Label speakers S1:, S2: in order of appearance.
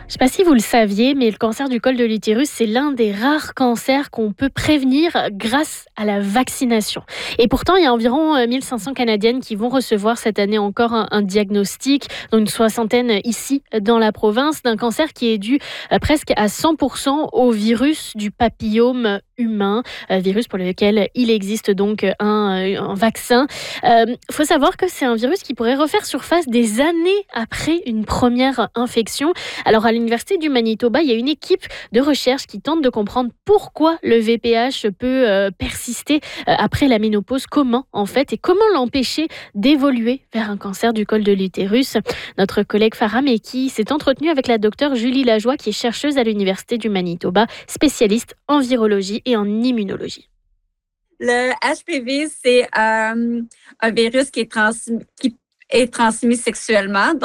S1: Je ne sais pas si vous le saviez, mais le cancer du col de l'utérus, c'est l'un des rares cancers qu'on peut prévenir grâce à la vaccination. Et pourtant, il y a environ 1500 Canadiennes qui vont recevoir cette année encore un diagnostic, dont une soixantaine ici dans la province, d'un cancer qui est dû presque à 100% au virus du papillome humain, virus pour lequel il existe donc un vaccin. Il faut savoir que c'est un virus qui pourrait refaire surface des années après une première infection. Alors à l'Université du Manitoba, il y a une équipe de recherche qui tente de comprendre pourquoi le VPH peut persister après la ménopause, comment en fait, et comment l'empêcher d'évoluer vers un cancer du col de l'utérus. Notre collègue Farah Meki s'est entretenue avec la docteure Julie Lajoie, qui est chercheuse à l'Université du Manitoba, spécialiste en virologie et en immunologie.
S2: Le HPV, c'est un virus qui est transmis sexuellement.